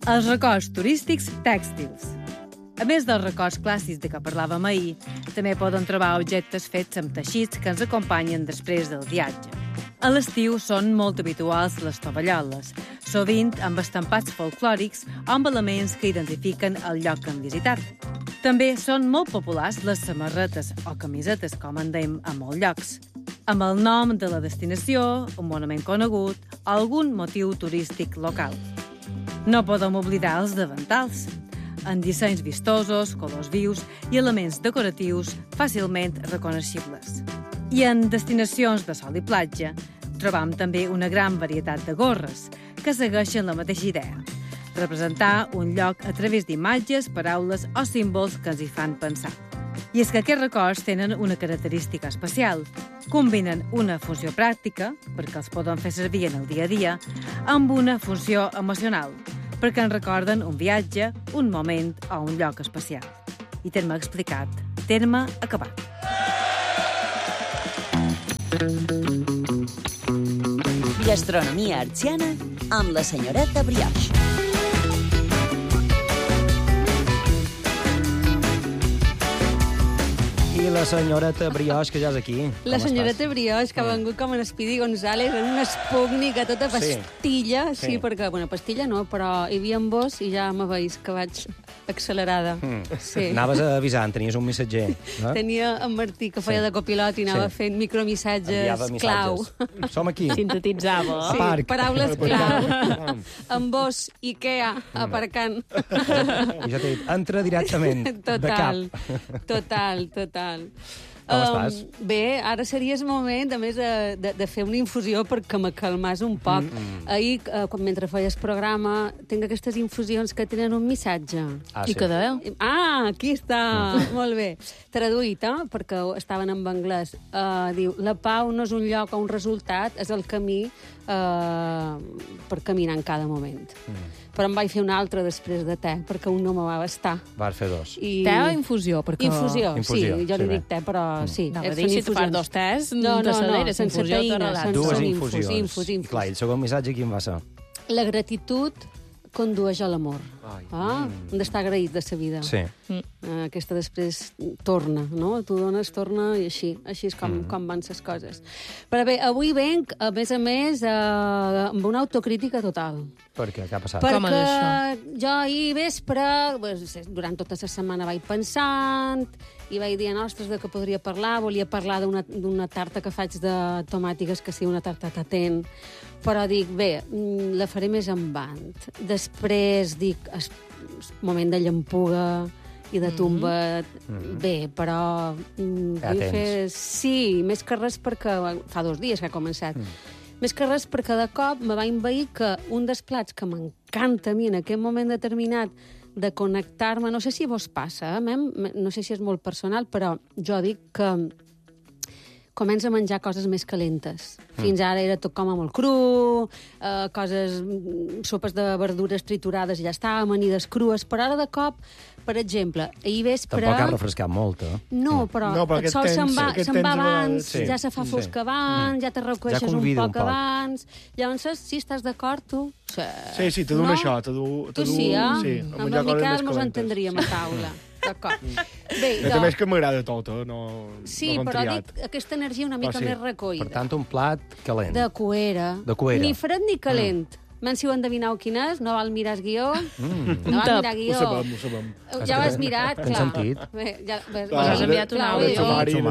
Els records turístics tèxtils. A més dels records clàssics de què parlàvem ahir, també poden trobar objectes fets amb teixits que ens acompanyen després del viatge. A l'estiu són molt habituals les tovalloles, sovint amb estampats folclòrics o amb elements que identifiquen el lloc que han visitat. També són molt populars les samarretes o camisetes, com en dèiem a molts llocs, amb el nom de la destinació, un monument conegut o algun motiu turístic local. No podem oblidar els davantals, amb dissenys vistosos, colors vius i elements decoratius fàcilment reconeixibles. I en destinacions de sol i platja trobam també una gran varietat de gorres que segueixen la mateixa idea: representar un lloc a través d'imatges, paraules o símbols que ens hi fan pensar. I és que aquests records tenen una característica especial. Combinen una funció pràctica, perquè els poden fer servir en el dia a dia, amb una funció emocional, perquè ens recorden un viatge, un moment o un lloc especial. I terme explicat, terme acabat. Gastronomia artsiana amb la senyoreta Brioix. I la senyoreta Brioix, que ja és aquí. La senyoreta Brioix, que ha vengut com en Speedy González, en una Sputnik a tota pastilla. Sí, perquè, bueno, pastilla no, però hi havia en vos i ja me veus que vaig accelerada. Sí. Anaves avisant, tenies un missatger. No? Tenia en Martí, que feia de copilot i anava fent micromissatges clau. Som aquí. Sintetitzava. Sí, paraules clau. En vos, Ikea, aparcant. I ja t'he dit, entra directament, de cap. Total. Com estàs? Bé, ara seria el moment, a més, de fer una infusió perquè me calmàs un poc. Ahir, mentre feies programa, tinc aquestes infusions que tenen un missatge. I què dèieu? Aquí està! Molt bé. Traduït, perquè estaven en anglès. Diu, la pau no és un lloc o un resultat, és el camí per caminar en cada moment. Però em vaig fer un altre després de te, perquè un no me va bastar. Vas fer dos. Te o infusió? Perquè... Infusió, sí, jo li dic te, però sí. No, però si tu fas dos tes, no, sense teïna. Dues infusions. Infus. I clar, el segon missatge quin va ser? La gratitud condueix a l'amor. Hem d'estar agraït de sa vida. Sí. Aquesta després torna, no? Tu dones, torna, i així és com van ses coses. Però bé, avui venc, a més, amb una autocrítica total. Per què? Què ha passat? Perquè jo ahir vespre, durant tota la setmana vaig pensant i vaig dir, ostres, de què podria parlar? Volia parlar d'una tarta que faig de tomàtiques, que sigui una tarta tatent, però dic, bé, la faré més endavant. Després dic, moment de llampuga i de tomba, bé, però vull fer... Sí, més que res perquè fa 2 dies que ha començat. Més que res perquè de cop me va envair que un dels plats que m'encanta a mi en aquest moment determinat de connectar-me, no sé si vos passa, no sé si és molt personal, però jo dic que comença a menjar coses més calentes. Fins ara era tot com a molt cru, sopes de verdures triturades i ja està, amanides crues, però ara de cop, per exemple, ahir vespre... Tampoc ha refrescat molt, No, però el sol se'n va abans, ja se fa fosc abans, ja te recueixes un poc abans... Llavors, si estàs d'acord, tu... Sí, te dono això, te du... Tu sí, eh? Amb el Miquel mos entendríem a taula. D'acord. Bé, també és que m'agrada tot, no? Sí, però dic aquesta energia una mica més recoïda. Per tant, un plat calent. De cuera. Ni fred ni calent. Si ho endevineu quin és, no val mirar el guió. No val mirar guió. Ho sabem. Ja ho has mirat, clar. T'han sentit? Has enviat un àudio.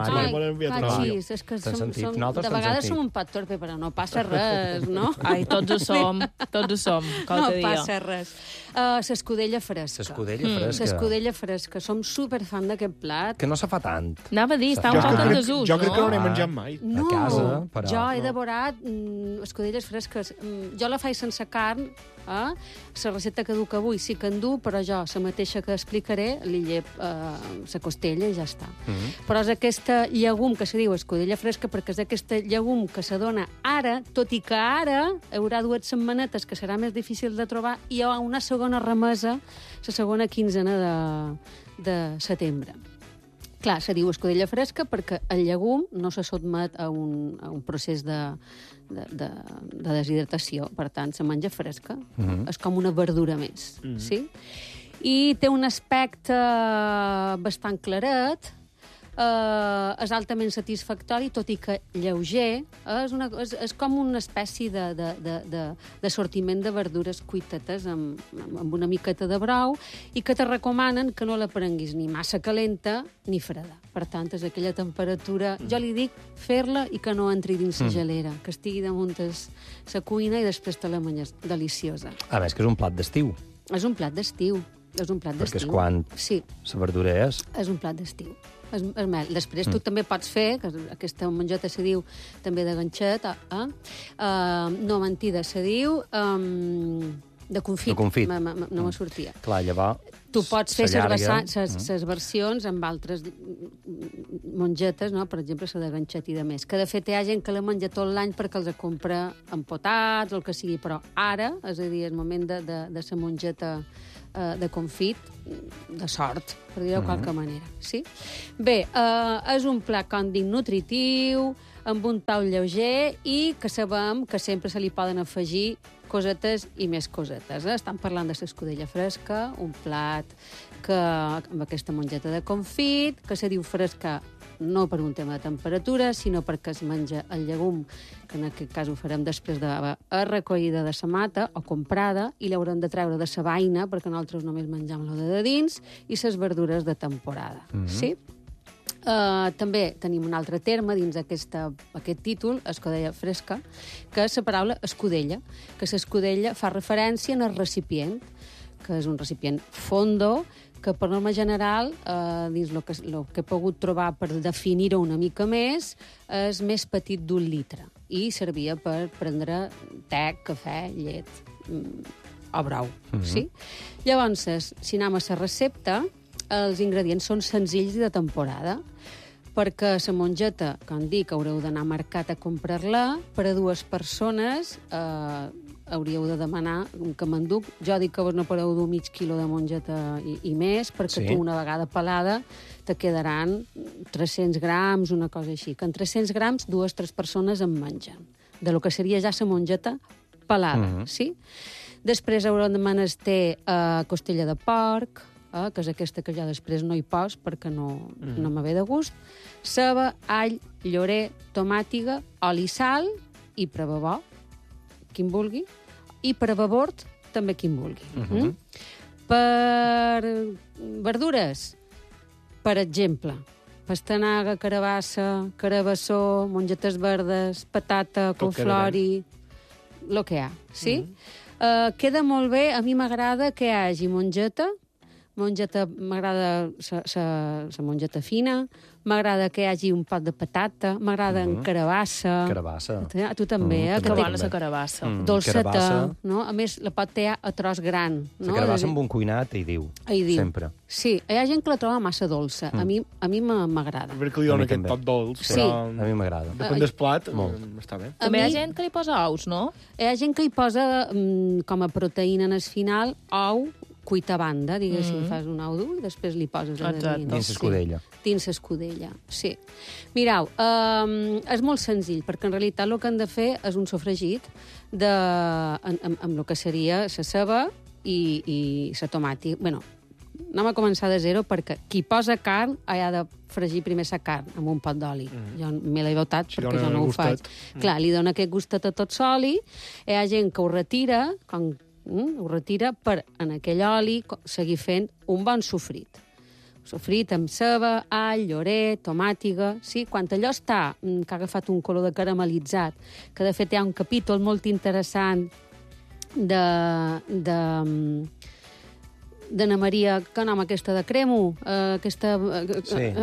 És que de vegades som un poc torpe, però no passa res, no? Ai, tots ho som, no passa res. L'escudella fresca. L'escudella fresca. Som superfan d'aquest plat. Que no se fa tant. Anava a dir, està un poc en desús, no? Jo crec que no n'he menjat mai. No, a casa, però... jo he devorat escudelles fresques. Jo la faig sense carn, la recepta que duc avui sí que en du, però jo, la mateixa que explicaré, li llep la costella i ja està. Però és aquesta llegum que se diu escudella fresca perquè és aquesta llegum que se dona ara, tot i que ara haurà 2 setmanetes que serà més difícil de trobar, i hi ha una segona remesa, la segona quinzena de setembre. Clar, se diu escudella fresca perquè el llegum no se sotmet a un procés de deshidratació. Per tant, se menja fresca. És com una verdura més, sí? I té un aspecte bastant claret, és altament satisfactori, tot i que lleuger. És com una espècie de sortiment de verdures cuitetes amb una miqueta de brou i que te recomanen que no la prenguis ni massa calenta ni freda. Per tant, és aquella temperatura... Jo li dic fer-la i que no entri dins la gelera, que estigui damunt la cuina i després te la menges deliciosa. A més, que és un plat d'estiu. És un plat d'estiu. Perquè és quan la verdura és... És un plat d'estiu. És mel. Després tu també pots fer, que aquesta mongeta se diu també de ganxet, no, mentida, se diu de confit. De confit. No me sortia. Clar, llavors... Tu pots fer les versions amb altres mongetes, no? Per exemple, la de ganxet i de més. Que, de fet, hi ha gent que la menja tot l'any perquè els compra empotats o el que sigui, però ara, és a dir, el moment de la mongeta de confit, de sort, per dir-ho de qualque manera. Sí? Bé, és un plat, com dic, nutritiu, amb un tau lleuger i que sabem que sempre se li poden afegir cosetes i més cosetes. Estan parlant de l'escudella fresca, un plat amb aquesta mongeta de confit, que se diu fresca no per un tema de temperatura, sinó perquè es menja el llegum, que en aquest cas ho farem després de recollida de la mata o comprada, i l'haurem de treure de la vaina, perquè nosaltres només menjam lo de dins, i les verdures de temporada. Sí? També tenim un altre terme dins aquest títol, escudella fresca, que és la paraula escudella, que l'escudella fa referència al recipient, que és un recipient fondo, que per norma general, dins el que he pogut trobar per definir-ho una mica més, és més petit d'1 litre i servia per prendre te, cafè, llet o brou. Sí? Llavors, si anem a la recepta, els ingredients són senzills i de temporada, perquè la mongeta, com dic, haureu d'anar marcat a comprar-la, per a 2 persones hauríeu de demanar que m'enduc. Jo dic que vos no podeu dur mig quilo de mongeta i més, perquè tu una vegada pelada te quedaran 300 grams, una cosa així, que en 300 grams 2-3 persones en mengen, de lo que seria ja la mongeta pelada, sí? Després haurem de menester costella de porc, que és aquesta que ja després no hi pos perquè no me ve de gust, ceba, all, llorer, tomàtiga, oli, sal i prevebó, qui en vulgui, i per a babord també qui en vulgui. Per verdures, per exemple, pastanaga, carabassa, carabassó, mongetes verdes, patata, colflori, el que hi ha, sí? Queda molt bé, a mi m'agrada que hi hagi mongeta, m'agrada la mongeta fina, m'agrada que hi hagi un pot de patata, m'agrada en carabassa. Carabassa. A tu també, Que bona la carabassa. Dolceta, no? A més, la pot fer a tros gran. La carabassa amb un cuinat, hi diu. Sempre. Sí, hi ha gent que la troba massa dolça. A mi m'agrada. A veure que li dona aquest toc dolç. Sí. A mi m'agrada. Depèn del plat, està bé. També hi ha gent que li posa ous, no? Hi ha gent que hi posa, com a proteïna en el final, ou cuita a banda, diguéssim, fas un ou dur i després li poses a dins. Dins l'escudella. Dins l'escudella, sí. Mireu, és molt senzill, perquè en realitat el que han de fer és un sofregit amb el que seria la ceba i la tomàtica. Bé, anem a començar de zero, perquè qui posa carn ha de fregir primer la carn amb un pot d'oli. Jo me l'he botat perquè jo no ho faig. Clar, li dona aquest gustet a tot l'oli. Hi ha gent que ho retira, per, en aquell oli, seguir fent un bon sofrit. Sofrit amb ceba, all, llorer, tomàtiga... Sí? Quan allò està, que ha agafat un color de caramelitzat, que de fet hi ha un capítol molt interessant d'Anna Maria, que nom aquesta de Cremo, aquesta... Sí,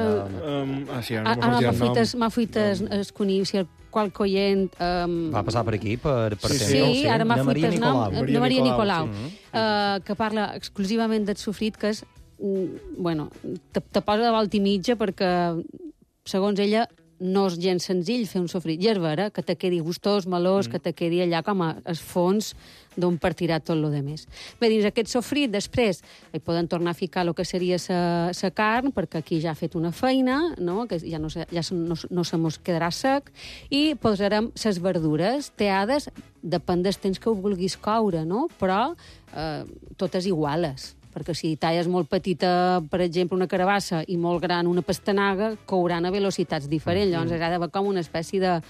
m'ha fuites es conir, si el qual coient... Va passar per aquí, per Sí, ara m'ha fuites nom, de Maria Nicolau, que parla exclusivament del sofrit, que és, te posa de volta i mitja perquè, segons ella, no és gens senzill fer un sofrit gervera, que te quedi gustós, melós, que te quedi allà com a el fons d'on partirà tot lo de més. Bé, dins aquest sofrit, després, hi poden tornar a ficar el que seria la carn, perquè aquí ja ha fet una feina, no? Que ja no se mos quedarà sec, i posarem les verdures teades, depèn del temps que ho vulguis coure, no? Però totes iguales, perquè si talles molt petita, per exemple, una carabassa, i molt gran una pastanaga, couran a velocitats diferents. Llavors ha d'haver com una espècie de...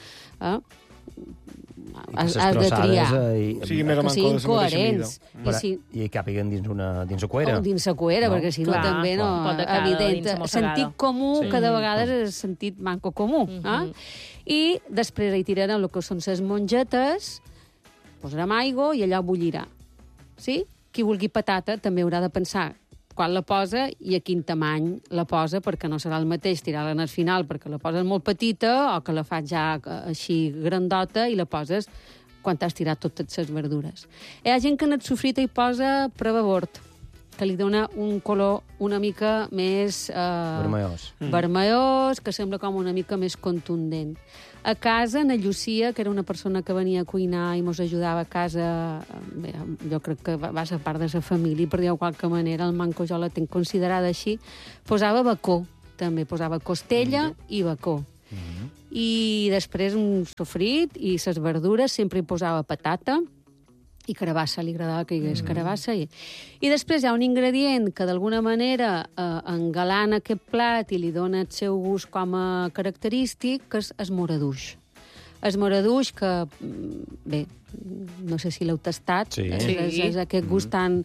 has de triar. Sí, més o menys que siguin coherents. I càpiguen dins la cuera. O dins la cuera, perquè si no també no... Evident, sentit comú, que de vegades és sentit manco comú. I després hi tirarem el que són les mongetes, posarem aigua i allò bullirà. Sí? Qui vulgui patata també haurà de pensar quan la posa i a quin tamany la posa, perquè no serà el mateix tirar-la al final perquè la poses molt petita o que la fas ja així grandota i la poses quan t'has tirat totes les verdures. Hi ha gent que en el sofrit hi posa prevavort, que li dona un color una mica més... vermellós, que sembla com una mica més contundent. A casa, na Llucia, que era una persona que venia a cuinar i mos ajudava a casa, bé, jo crec que va ser part de la família, per dir-ho de qualque manera, el manco jo la tenc considerada així, posava bacó, també posava costella i bacó. I després un sofrit i les verdures, sempre hi posava patata, i carabassa, li agradava que hi hagués carabassa. I després hi ha un ingredient que d'alguna manera engalana aquest plat i li dona el seu gust com a característic, que és el moraduix. El moraduix, que, bé, no sé si l'heu tastat, és aquest gust tan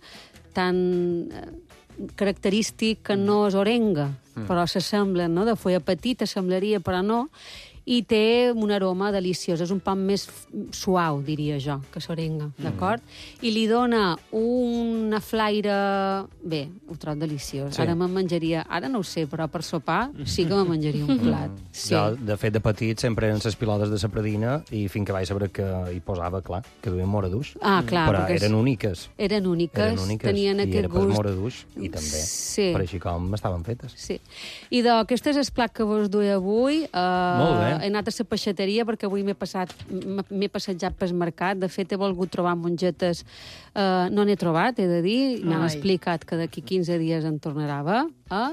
característic que no és orenga, però s'assemblen, no? De folla petita semblaria, però no. I té un aroma deliciós. És un pa més suau, diria jo, que s'orenga, d'acord? I li dona una flaire... Bé, ho trobo deliciós. Ara me'n menjaria... Ara no ho sé, però per sopar sí que me'n menjaria un plat. Jo, de fet, de petit, sempre eren les pilotes de la Pradina i fins que vaig saber que hi posava, clar, que duien moraduix. Ah, clar. Però eren úniques. Eren úniques. Tenien aquest gust. I era per moraduix, i també. Per així com estaven fetes. Sí. I aquest és el plat que vos duia avui. Molt bé. He anat a la peixateria perquè avui m'he passejat pel mercat. De fet, he volgut trobar mongetes. No n'he trobat, he de dir. M'han explicat que d'aquí 15 dies en tornarà a haver.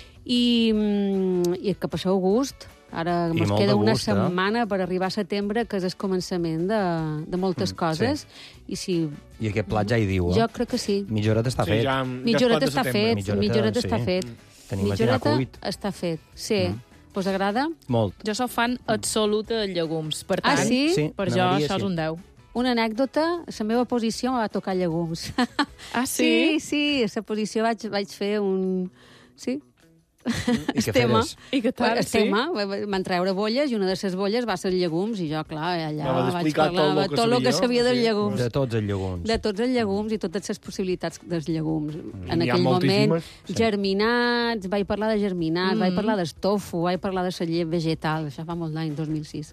I que passeu gust. Ara ens queda una setmana per arribar a setembre, que és el començament de moltes coses. I aquest plat ja hi diu, Jo crec que sí. Mitjoret està fet. Mitjoret està fet. Mitjoret està fet. Tenim aquí a cuit. Està fet, sí. Us agrada? Molt. Jo soc fan absoluta de llegums. Per tant, per jo això és un 10. Una anècdota, la meva posició em va tocar llegums. Ah, sí? Sí, a la posició vaig fer un... Sí. I què feres? I què tal? Estema, van treure bolles i una de les bolles va ser llegums i jo, clar, allà vaig parlar tot el que sabia dels llegums. De tots els llegums. De tots els llegums i totes les possibilitats dels llegums. En aquell moment, germinats, vaig parlar de germinats, vaig parlar d'estofu, vaig parlar de la llet vegetal, això fa molt d'any, 2006.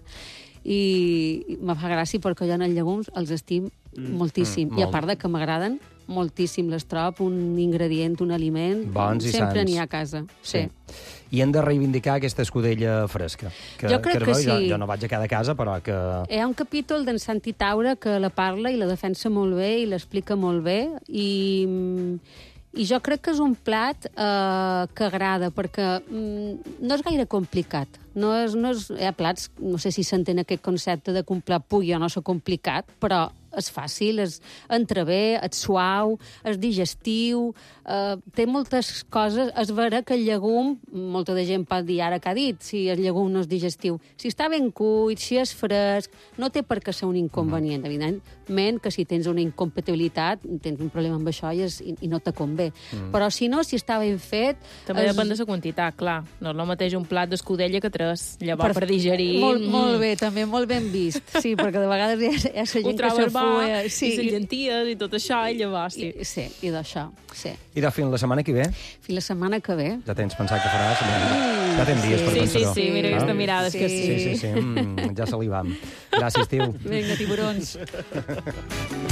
I me fa gràcia perquè jo en els llegums els estim moltíssim. I a part de que m'agraden moltíssim, les trob un ingredient, un aliment, bons i sempre sants. n'hi ha a casa. Sí. I hem de reivindicar aquesta escudella fresca. Jo crec que sí. Jo no vaig a cada casa, però que... Hi ha un capítol d'en Santi Taura que la parla i la defensa molt bé i l'explica molt bé i jo crec que és un plat que agrada perquè no és gaire complicat. Hi ha plats, no sé si s'entén aquest concepte de que un plat pugui o no ser complicat, però és fàcil, entra bé, és suau, és digestiu, té moltes coses. És vera que el llegum, molta de gent pot dir ara que ha dit, si el llegum no és digestiu. Si està ben cuit, si és fresc, no té per què ser un inconvenient. Evidentment que si tens una incompatibilitat, tens un problema amb això i no te convé. Però si no, si està ben fet... També depèn de la quantitat, clar. No és el mateix un plat d'escudella que 3. Llavors, per digerir... Molt bé, també molt ben vist. Sí, perquè de vegades hi ha la gent que se fuga... I les llenties i tot això, i llavors... Sí, i d'això, sí. I de fins la setmana que ve? Fins la setmana que ve. Ja tens pensat que faràs? Ja tens dies per pensar-ho. Sí, mira aquesta mirada, és que sí. Sí, ja se li vam. Gràcies, tio. Vinga, tiburons.